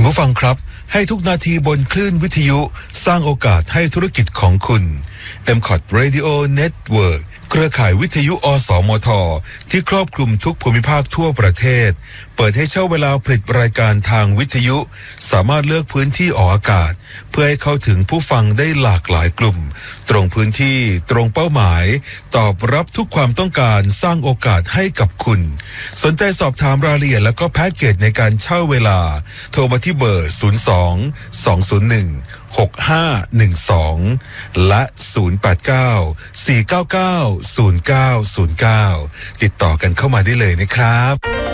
านผู้ฟังครับให้ทุกนาทีบนคลื่นวิทยุสร้างโอกาสให้ธุรกิจของคุณ MCOT Radio Network เครือข่ายวิทยุอสมทที่ครอบคลุมทุกภูมิภาคทั่วประเทศเปิดให้เช่าเวลาผลิตรายการทางวิทยุสามารถเลือกพื้นที่ออกอากาศเพื่อให้เข้าถึงผู้ฟังได้หลากหลายกลุ่มตรงพื้นที่ตรงเป้าหมายตอบรับทุกความต้องการสร้างโอกาสให้กับคุณสนใจสอบถามรายละเอียดและก็แพ็กเกจในการเช่าเวลาโทรมาที่เบอร์02-201-6512และ089-499-0909ติดต่อกันเข้ามาได้เลยนะครับ